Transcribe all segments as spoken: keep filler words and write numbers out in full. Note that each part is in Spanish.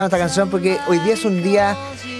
esta canción porque hoy día es un día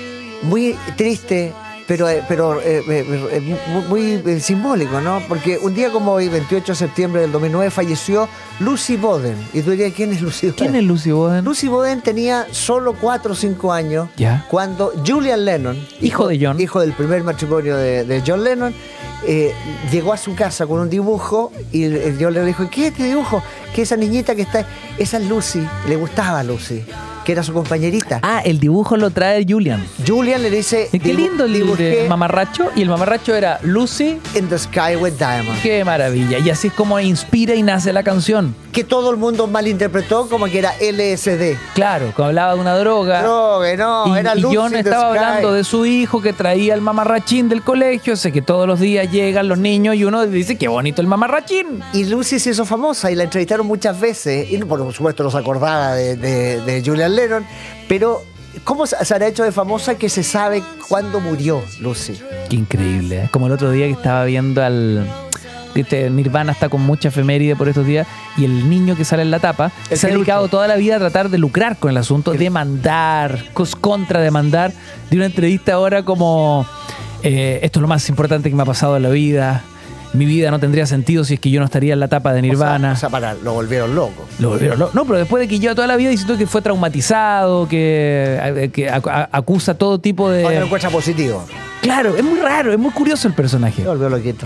muy triste, pero, pero eh, eh, muy, muy simbólico, ¿no? Porque un día como hoy, veintiocho de septiembre del dos mil nueve, falleció Lucy Boden. Y tú dirías, ¿quién es Lucy Boden? ¿Quién es Lucy Boden? Lucy Boden tenía solo cuatro o cinco años ¿Ya? cuando Julian Lennon, hijo, hijo de John, hijo del primer matrimonio de, de John Lennon, eh, llegó a su casa con un dibujo y el John le dijo, ¿qué es este dibujo? Que esa niñita que está, esa es Lucy, le gustaba a Lucy, que era su compañerita. Ah, el dibujo lo trae Julian. Julian le dice... Y qué lindo el de mamarracho. Y el mamarracho era Lucy in the Sky with Diamonds. Qué maravilla. Y así es como inspira y nace la canción. Que todo el mundo malinterpretó como que era L S D. Claro, que hablaba de una droga. Droga, no, y, era y Lucy John in the estaba Sky. hablando de su hijo que traía el mamarrachín del colegio. Sé que todos los días llegan los niños y uno dice, qué bonito el mamarrachín. Y Lucy se hizo famosa y la entrevistaron muchas veces. Y por supuesto no se acordaba de, de, de Julian Lennon. Pero, ¿cómo se hará hecho de famosa que se sabe cuándo murió Lucy? Qué increíble, ¿eh? Como el otro día que estaba viendo al... Este, Nirvana está con mucha efeméride por estos días y el niño que sale en la tapa el se ha dedicado peluche. toda la vida a tratar de lucrar con el asunto, el... demandar, contrademandar. De una entrevista ahora como eh, esto es lo más importante que me ha pasado en la vida. Mi vida no tendría sentido si es que yo no estaría en la tapa de Nirvana. O sea, o sea para, lo volvieron loco. Lo volvieron loco. No, pero después de que lleva toda la vida diciendo que fue traumatizado, que, que acusa todo tipo de... Ahora lo encuentra positivo. Claro, es muy raro, es muy curioso el personaje. Se volvió loquito.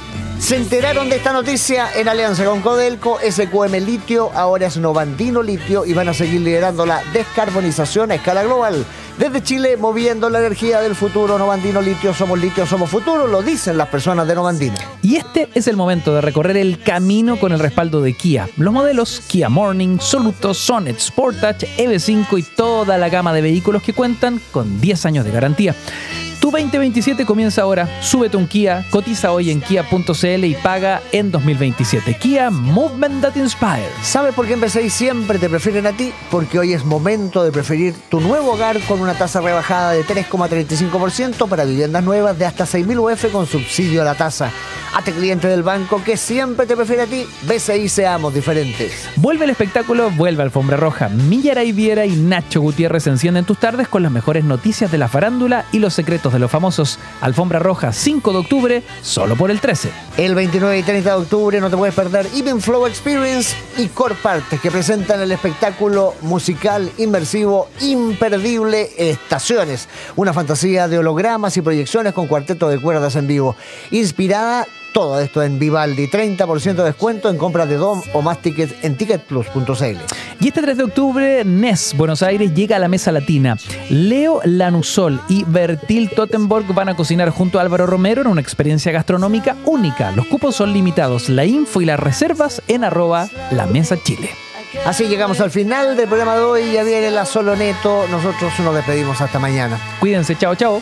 Se enteraron de esta noticia en alianza con Codelco. S Q M Litio ahora es Novandino Litio y van a seguir liderando la descarbonización a escala global. Desde Chile, moviendo la energía del futuro. Novandino Litio, somos litio, somos futuro, lo dicen las personas de Novandino. Y este es el momento de recorrer el camino con el respaldo de Kia. Los modelos Kia Morning, Soluto, Sonet, Sportage, E V cinco y toda la gama de vehículos que cuentan con diez años de garantía. Tu veinte veintisiete comienza ahora. Súbete un Kia, cotiza hoy en kia punto c l y paga en dos mil veintisiete. Kia, Movement That Inspires. ¿Sabes por qué en B C I siempre te prefieren a ti? Porque hoy es momento de preferir tu nuevo hogar con una tasa rebajada de tres coma treinta y cinco por ciento para viviendas nuevas de hasta seis mil U F con subsidio a la tasa. Hazte cliente del banco que siempre te prefiere a ti. B C I, seamos diferentes. Vuelve el espectáculo, vuelve Alfombra Roja. Millaray Viera y Nacho Gutiérrez encienden tus tardes con las mejores noticias de la farándula y los secretos de los famosos. Alfombra Roja, cinco de octubre, solo por el trece. El veintinueve y treinta de octubre no te puedes perder Even Flow Experience y Core Partes, que presentan el espectáculo musical inmersivo imperdible Estaciones. Una fantasía de hologramas y proyecciones con cuarteto de cuerdas en vivo. Inspirada todo esto en Vivaldi. treinta por ciento de descuento en compras de dos o más tickets en ticket plus punto c l. Y este tres de octubre, N E S Buenos Aires llega a la Mesa Latina. Leo Lanusol y Bertil Tottenborg van a cocinar junto a Álvaro Romero en una experiencia gastronómica única. Los cupos son limitados. La info y las reservas en arroba la mesa chile. Así llegamos al final del programa de hoy. Ya viene la Soloneto. Nosotros nos despedimos hasta mañana. Cuídense, chao, chao.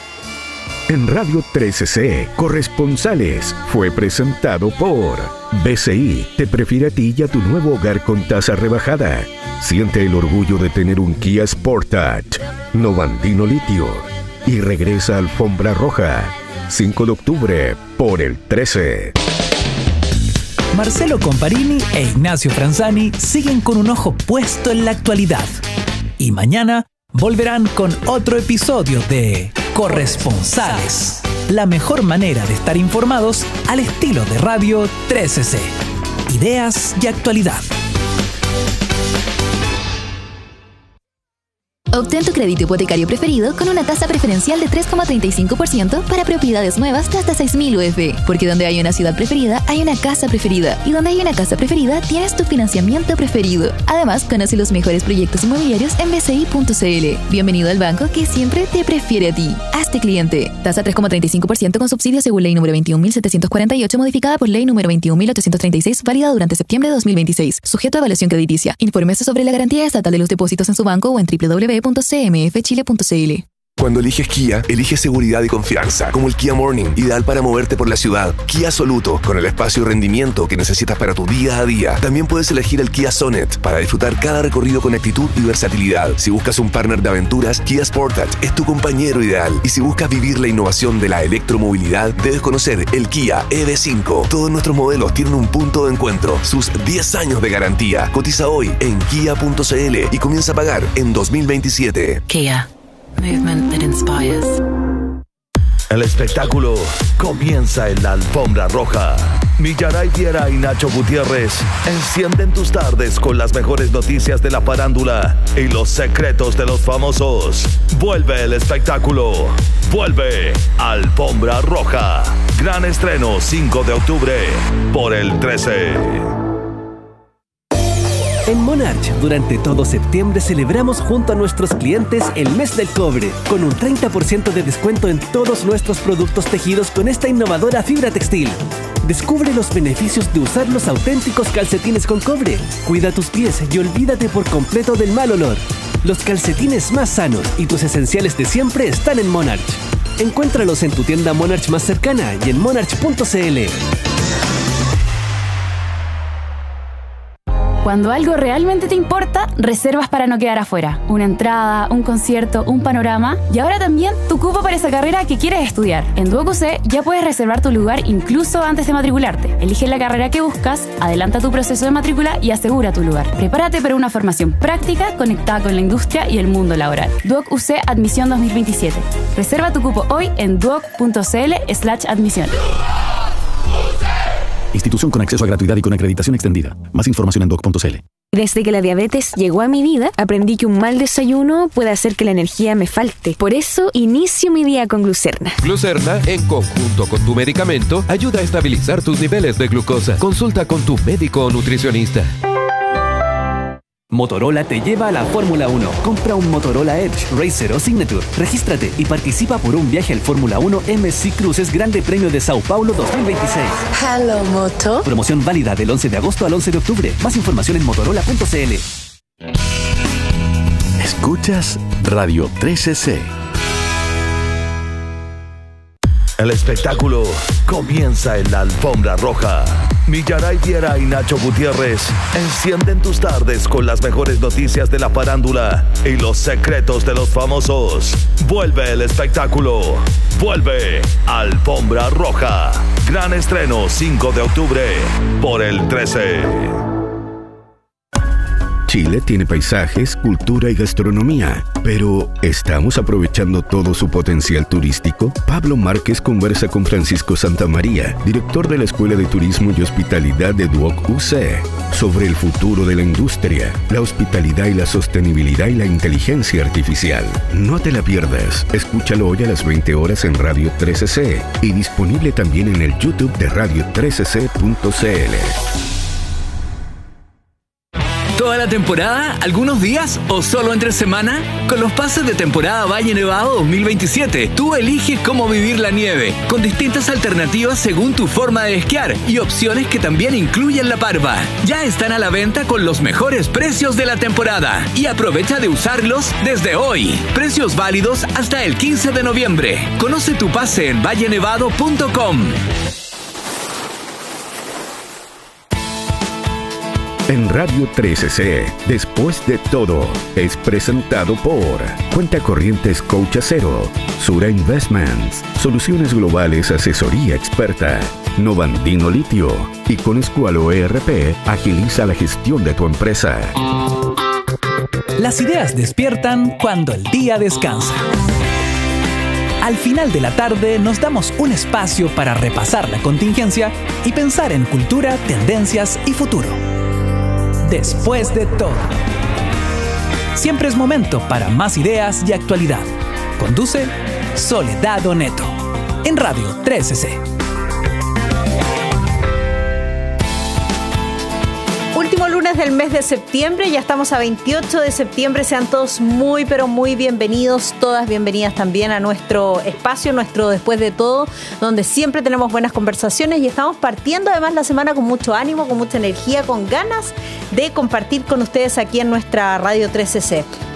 En Radio trece C, Corresponsales, fue presentado por B C I, te prefiere a ti y a tu nuevo hogar con tasa rebajada. Siente el orgullo de tener un Kia Sportage, Novandino Litio. Y regresa a Alfombra Roja, cinco de octubre, por el trece. Marcelo Comparini e Ignacio Franzani siguen con un ojo puesto en la actualidad. Y mañana volverán con otro episodio de Corresponsales, la mejor manera de estar informados al estilo de Radio trece C. Ideas y actualidad. Obtén tu crédito hipotecario preferido con una tasa preferencial de tres coma treinta y cinco por ciento para propiedades nuevas de hasta seis mil U F. Porque donde hay una ciudad preferida, hay una casa preferida. Y donde hay una casa preferida, tienes tu financiamiento preferido. Además, conoce los mejores proyectos inmobiliarios en b c i punto c l. Bienvenido al banco que siempre te prefiere a ti. Hazte cliente. Tasa tres coma treinta y cinco por ciento con subsidio según ley número veintiún mil setecientos cuarenta y ocho, modificada por ley número veintiún mil ochocientos treinta y seis, válida durante septiembre de dos mil veintiséis. Sujeto a evaluación crediticia. Infórmese sobre la garantía estatal de los depósitos en su banco o en doble u doble u doble u punto c m f chile punto c l. Cuando eliges Kia, eliges seguridad y confianza, como el Kia Morning, ideal para moverte por la ciudad. Kia Soluto, con el espacio y rendimiento que necesitas para tu día a día. También puedes elegir el Kia Sonet, para disfrutar cada recorrido con actitud y versatilidad. Si buscas un partner de aventuras, Kia Sportage es tu compañero ideal. Y si buscas vivir la innovación de la electromovilidad, debes conocer el Kia E V cinco. Todos nuestros modelos tienen un punto de encuentro, sus diez años de garantía. Cotiza hoy en kia punto c l y comienza a pagar en dos mil veintisiete. Kia. Movement that inspires. El espectáculo comienza en la alfombra roja. Millaray Viera y Nacho Gutiérrez encienden tus tardes con las mejores noticias de la farándula y los secretos de los famosos. Vuelve el espectáculo. Vuelve Alfombra Roja. Gran estreno cinco de octubre por el trece. En Monarch, durante todo septiembre celebramos junto a nuestros clientes el mes del cobre, con un treinta por ciento de descuento en todos nuestros productos tejidos con esta innovadora fibra textil. Descubre los beneficios de usar los auténticos calcetines con cobre. Cuida tus pies y olvídate por completo del mal olor. Los calcetines más sanos y tus esenciales de siempre están en Monarch. Encuéntralos en tu tienda Monarch más cercana y en monarch punto c l. Cuando algo realmente te importa, reservas para no quedar afuera. Una entrada, un concierto, un panorama y ahora también tu cupo para esa carrera que quieres estudiar. En Duoc U C ya puedes reservar tu lugar incluso antes de matricularte. Elige la carrera que buscas, adelanta tu proceso de matrícula y asegura tu lugar. Prepárate para una formación práctica conectada con la industria y el mundo laboral. Duoc U C Admisión dos mil veintisiete. Reserva tu cupo hoy en duoc punto c l slash admisión. Institución con acceso a gratuidad y con acreditación extendida. Más información en duoc punto c l. Desde que la diabetes llegó a mi vida, aprendí que un mal desayuno puede hacer que la energía me falte. Por eso, inicio mi día con Glucerna. Glucerna, en conjunto con tu medicamento, ayuda a estabilizar tus niveles de glucosa. Consulta con tu médico o nutricionista. Motorola te lleva a la Fórmula uno. Compra un Motorola Edge, Racer o Signature. Regístrate y participa por un viaje al Fórmula uno M S C Cruises Grande Premio de Sao Paulo dos mil veintiséis. Hello, Moto. Promoción válida del once de agosto al once de octubre. Más información en motorola punto c l. Escuchas Radio trece C. El espectáculo comienza en la alfombra roja. Millaray Viera y Nacho Gutiérrez encienden tus tardes con las mejores noticias de la farándula y los secretos de los famosos. Vuelve el espectáculo. Vuelve Alfombra Roja. Gran estreno cinco de octubre por el trece. Chile tiene paisajes, cultura y gastronomía, pero ¿estamos aprovechando todo su potencial turístico? Pablo Márquez conversa con Francisco Santamaría, director de la Escuela de Turismo y Hospitalidad de Duoc U C, sobre el futuro de la industria, la hospitalidad y la sostenibilidad y la inteligencia artificial. No te la pierdas, escúchalo hoy a las veinte horas en Radio trece C y disponible también en el YouTube de radio trece c punto c l. ¿Toda la temporada? ¿Algunos días? ¿O solo entre semana? Con los pases de temporada Valle Nevado dos mil veintisiete, tú eliges cómo vivir la nieve, con distintas alternativas según tu forma de esquiar y opciones que también incluyen la parva. Ya están a la venta con los mejores precios de la temporada y aprovecha de usarlos desde hoy. Precios válidos hasta el quince de noviembre. Conoce tu pase en valle nevado punto com. En Radio trece C, Después de Todo, es presentado por Cuenta Corrientes Coach Acero, Sura Investments, Soluciones Globales Asesoría Experta, Novandino Litio y con Escualo E R P agiliza la gestión de tu empresa. Las ideas despiertan cuando el día descansa. Al final de la tarde nos damos un espacio para repasar la contingencia y pensar en cultura, tendencias y futuro. Después de Todo. Siempre es momento para más ideas y actualidad. Conduce Soledad Oneto en Radio trece C. Último lunes del mes de septiembre, ya estamos a veintiocho de septiembre. Sean todos muy, pero muy bienvenidos, todas bienvenidas también a nuestro espacio, nuestro Después de Todo, donde siempre tenemos buenas conversaciones y estamos partiendo además la semana con mucho ánimo, con mucha energía, con ganas de compartir con ustedes aquí en nuestra Radio trece C.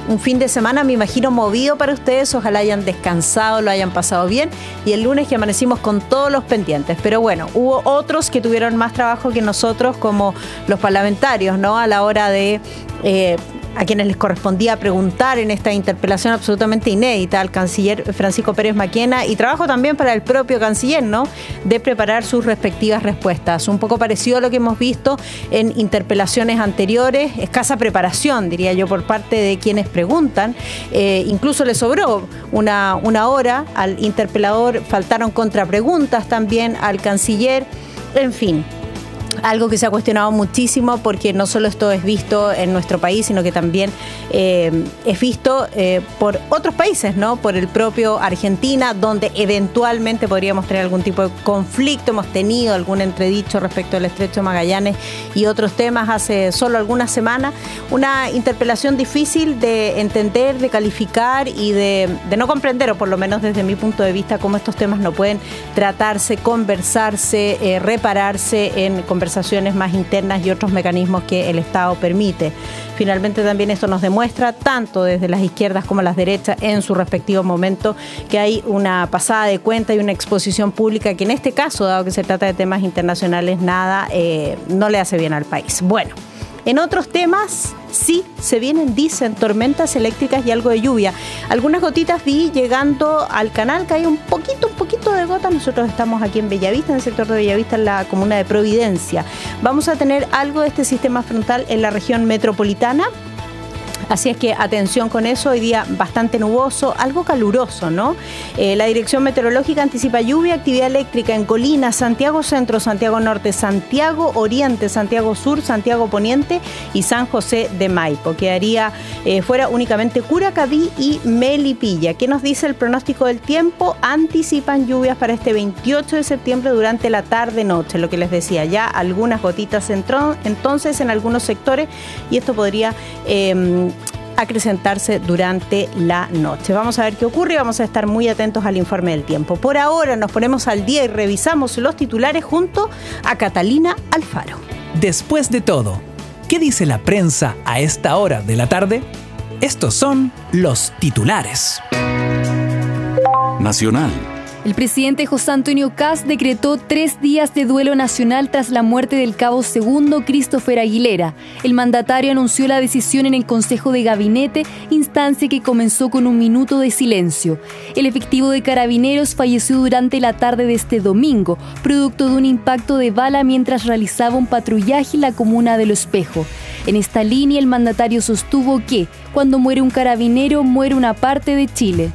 un fin de semana, me imagino, movido para ustedes. Ojalá hayan descansado, lo hayan pasado bien. Y el lunes que amanecimos con todos los pendientes. Pero bueno, hubo otros que tuvieron más trabajo que nosotros, como los parlamentarios, ¿no? A la hora de... Eh, a quienes les correspondía preguntar en esta interpelación absolutamente inédita al canciller Francisco Pérez Maquena, y trabajo también para el propio canciller, ¿no?, de preparar sus respectivas respuestas. Un poco parecido a lo que hemos visto en interpelaciones anteriores, escasa preparación, diría yo, por parte de quienes preguntan. Eh, incluso le sobró una, una hora al interpelador, faltaron contrapreguntas también al canciller, en fin. Algo que se ha cuestionado muchísimo, porque no solo esto es visto en nuestro país, sino que también eh, es visto eh, por otros países, ¿no? Por el propio Argentina, donde eventualmente podríamos tener algún tipo de conflicto. Hemos tenido algún entredicho respecto al Estrecho de Magallanes y otros temas hace solo algunas semanas. Una interpelación difícil de entender, de calificar y de, de no comprender, o por lo menos desde mi punto de vista, cómo estos temas no pueden tratarse, conversarse, eh, repararse en conversaciones conversaciones más internas y otros mecanismos que el Estado permite. Finalmente también esto nos demuestra, tanto desde las izquierdas como las derechas en su respectivo momento, que hay una pasada de cuenta y una exposición pública que en este caso, dado que se trata de temas internacionales, nada, eh, no le hace bien al país. Bueno, en otros temas sí se vienen, dicen, tormentas eléctricas y algo de lluvia. Algunas gotitas vi llegando al canal, que hay un poquito, un poquito de gotas. Nosotros estamos aquí en Bellavista, en el sector de Bellavista, en la comuna de Providencia. Vamos a tener algo de este sistema frontal en la región metropolitana. Así es que atención con eso, hoy día bastante nuboso, algo caluroso, ¿no? Eh, la Dirección Meteorológica anticipa lluvia, actividad eléctrica en Colina, Santiago Centro, Santiago Norte, Santiago Oriente, Santiago Sur, Santiago Poniente y San José de Maipo. Quedaría eh, fuera únicamente Curacaví y Melipilla. ¿Qué nos dice el pronóstico del tiempo? Anticipan lluvias para este veintiocho de septiembre durante la tarde-noche, lo que les decía, ya algunas gotitas entró, entonces en algunos sectores, y esto podría... Eh, acrecentarse durante la noche. Vamos a ver qué ocurre y vamos a estar muy atentos al informe del tiempo. Por ahora nos ponemos al día y revisamos los titulares junto a Catalina Alfaro. Después de todo, ¿qué dice la prensa a esta hora de la tarde? Estos son los titulares. Nacional. El presidente José Antonio Kast decretó tres días de duelo nacional tras la muerte del cabo segundo Christopher Aguilera. El mandatario anunció la decisión en el Consejo de Gabinete, instancia que comenzó con un minuto de silencio. El efectivo de Carabineros falleció durante la tarde de este domingo, producto de un impacto de bala mientras realizaba un patrullaje en la comuna de Lo Espejo. En esta línea, el mandatario sostuvo que, cuando muere un carabinero, muere una parte de Chile.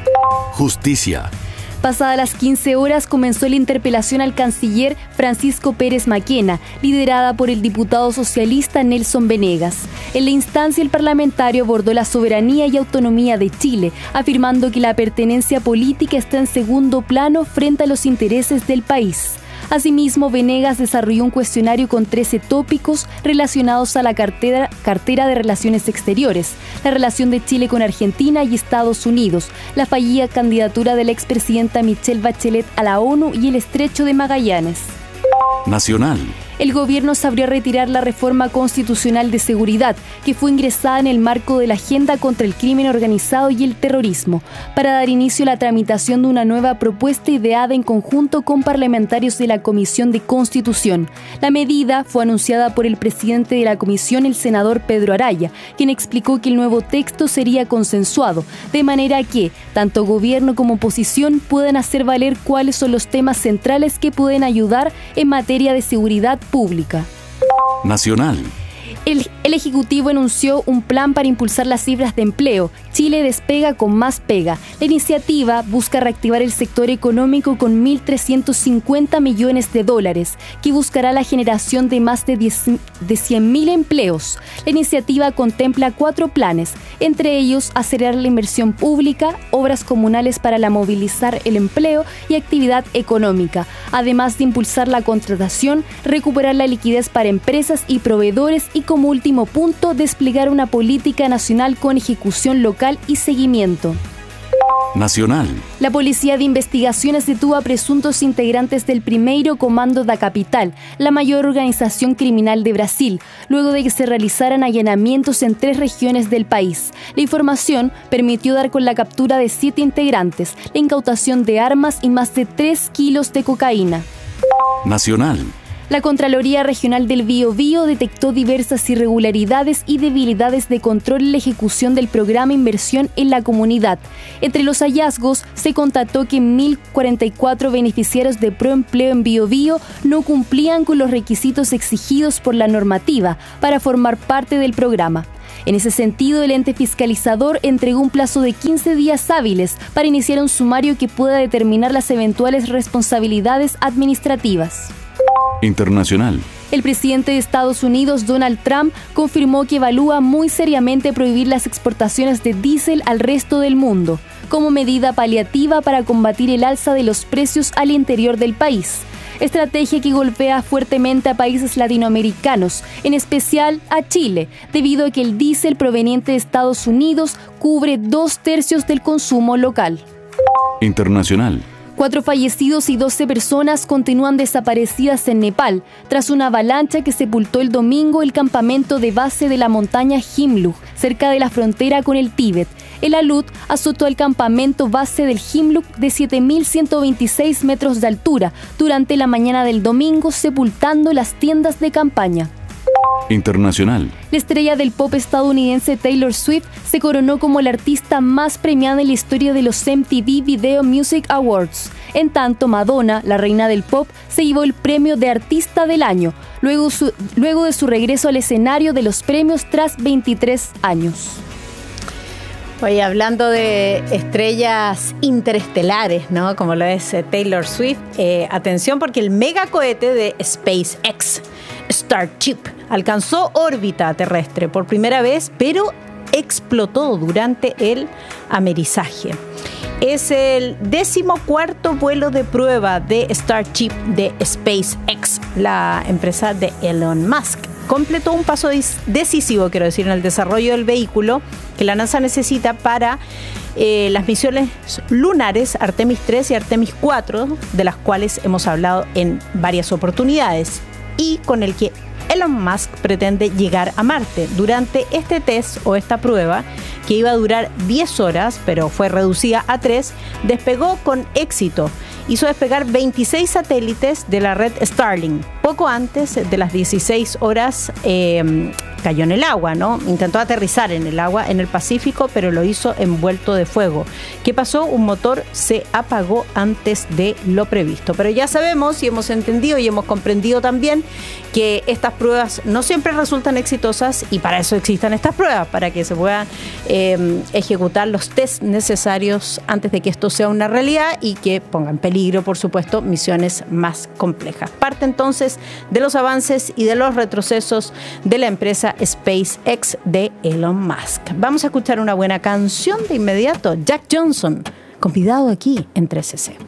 Justicia. Pasadas las quince horas comenzó la interpelación al canciller Francisco Pérez Maquena, liderada por el diputado socialista Nelson Venegas. En la instancia, el parlamentario abordó la soberanía y autonomía de Chile, afirmando que la pertenencia política está en segundo plano frente a los intereses del país. Asimismo, Venegas desarrolló un cuestionario con trece tópicos relacionados a la cartera, cartera de Relaciones Exteriores, la relación de Chile con Argentina y Estados Unidos, la fallida candidatura de la expresidenta Michelle Bachelet a la ONU y el Estrecho de Magallanes. Nacional. El gobierno sabría retirar la reforma constitucional de seguridad que fue ingresada en el marco de la agenda contra el crimen organizado y el terrorismo, para dar inicio a la tramitación de una nueva propuesta ideada en conjunto con parlamentarios de la Comisión de Constitución. La medida fue anunciada por el presidente de la comisión, el senador Pedro Araya, quien explicó que el nuevo texto sería consensuado, de manera que tanto gobierno como oposición puedan hacer valer cuáles son los temas centrales que pueden ayudar en materia de seguridad pública. Nacional. El, el Ejecutivo anunció un plan para impulsar las cifras de empleo. Chile despega con más pega. La iniciativa busca reactivar el sector económico con mil trescientos cincuenta millones de dólares, que buscará la generación de más de, de cien mil empleos. La iniciativa contempla cuatro planes, entre ellos acelerar la inversión pública, obras comunales para la movilizar el empleo y actividad económica, además de impulsar la contratación, recuperar la liquidez para empresas y proveedores y, como último punto, desplegar una política nacional con ejecución local y seguimiento. Nacional. La Policía de Investigaciones detuvo a presuntos integrantes del Primeiro Comando da Capital, la mayor organización criminal de Brasil, luego de que se realizaran allanamientos en tres regiones del país. La información permitió dar con la captura de siete integrantes, la incautación de armas y más de tres kilos de cocaína. Nacional. La Contraloría Regional del Biobío detectó diversas irregularidades y debilidades de control en la ejecución del programa Inversión en la Comunidad. Entre los hallazgos, se constató que mil cuarenta y cuatro beneficiarios de Proempleo en Biobío no cumplían con los requisitos exigidos por la normativa para formar parte del programa. En ese sentido, el ente fiscalizador entregó un plazo de quince días hábiles para iniciar un sumario que pueda determinar las eventuales responsabilidades administrativas. Internacional. El presidente de Estados Unidos, Donald Trump, confirmó que evalúa muy seriamente prohibir las exportaciones de diésel al resto del mundo, como medida paliativa para combatir el alza de los precios al interior del país. Estrategia que golpea fuertemente a países latinoamericanos, en especial a Chile, debido a que el diésel proveniente de Estados Unidos cubre dos tercios del consumo local. Internacional. Cuatro fallecidos y doce personas continúan desaparecidas en Nepal, tras una avalancha que sepultó el domingo el campamento de base de la montaña Himluk, cerca de la frontera con el Tíbet. El alud azotó el campamento base del Himluk de siete mil ciento veintiséis metros de altura durante la mañana del domingo, sepultando las tiendas de campaña. Internacional. La estrella del pop estadounidense Taylor Swift se coronó como la artista más premiada en la historia de los M T V Video Music Awards. En tanto, Madonna, la reina del pop, se llevó el premio de Artista del Año, luego, su, luego de su regreso al escenario de los premios tras veintitrés años. Oye, hablando de estrellas interestelares, ¿no? Como lo es eh, Taylor Swift, eh, atención porque el megacohete de SpaceX, Starship, alcanzó órbita terrestre por primera vez, pero explotó durante el amerizaje. Es el decimocuarto vuelo de prueba de Starship de SpaceX, la empresa de Elon Musk. Completó un paso decisivo, quiero decir, en el desarrollo del vehículo que la NASA necesita para eh, las misiones lunares Artemis tres y Artemis cuatro, de las cuales hemos hablado en varias oportunidades, y con el que Elon Musk pretende llegar a Marte. Durante este test o esta prueba, que iba a durar diez horas, pero fue reducida a tres, despegó con éxito. Hizo despegar veintiséis satélites de la red Starlink. Poco antes de las dieciséis horas eh, cayó en el agua, ¿no? Intentó aterrizar en el agua en el Pacífico, pero lo hizo envuelto de fuego. ¿Qué pasó? Un motor se apagó antes de lo previsto. Pero ya sabemos y hemos entendido y hemos comprendido también que estas pruebas no siempre resultan exitosas, y para eso existen estas pruebas, para que se puedan eh, ejecutar los test necesarios antes de que esto sea una realidad y que ponga en peligro, por supuesto, misiones más complejas. Parte entonces de los avances y de los retrocesos de la empresa SpaceX de Elon Musk. Vamos a escuchar una buena canción de inmediato, Jack Johnson, convidado aquí en tres C C.